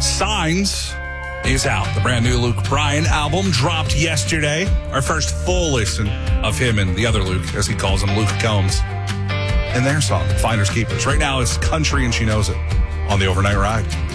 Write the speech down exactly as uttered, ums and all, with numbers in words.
Signs is out. The brand new Luke Bryan album dropped yesterday. Our first full listen of him and the other Luke, as he calls him, Luke Combs, and their song, Finders Keepers. Right now, it's Country and She Knows It on the Overnight Ride.